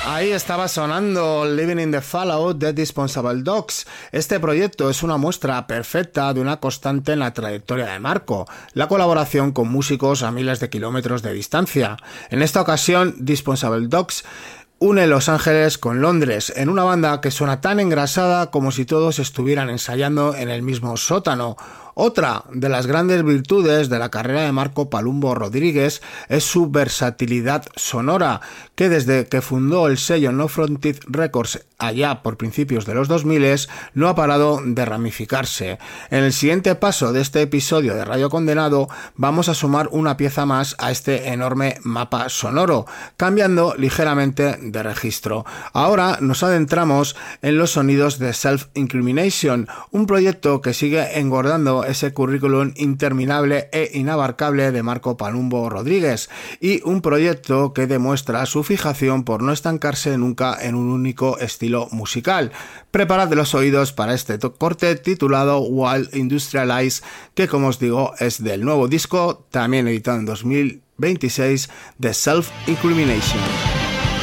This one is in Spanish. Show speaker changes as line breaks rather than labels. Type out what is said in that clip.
Ahí estaba sonando Living in the Fallout de Disposable Dogs. Este proyecto es una muestra perfecta de una constante en la trayectoria de Marco, la colaboración con músicos a miles de kilómetros de distancia. En esta ocasión, Disposable Dogs une Los Ángeles con Londres en una banda que suena tan engrasada como si todos estuvieran ensayando en el mismo sótano. Otra de las grandes virtudes de la carrera de Marco Palumbo Rodríguez es su versatilidad sonora, que desde que fundó el sello No Frontier Records allá por principios de los 2000 no ha parado de ramificarse. En el siguiente paso de este episodio de Radio Condenado vamos a sumar una pieza más a este enorme mapa sonoro, cambiando ligeramente de registro. Ahora nos adentramos en los sonidos de Self Incrimination, un proyecto que sigue engordando ese currículum interminable e inabarcable de Marco Palumbo Rodríguez, y un proyecto que demuestra su fijación por no estancarse nunca en un único estilo musical. Preparad los oídos para este corte titulado Wild Industrialize, que como os digo es del nuevo disco, también editado en 2026, de Self Incrimination.